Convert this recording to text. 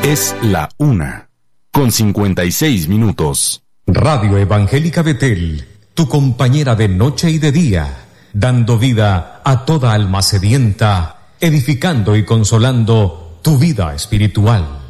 Es la 1:56. Radio Evangélica Betel, tu compañera de noche y de día, dando vida a toda alma sedienta, edificando y consolando tu vida espiritual.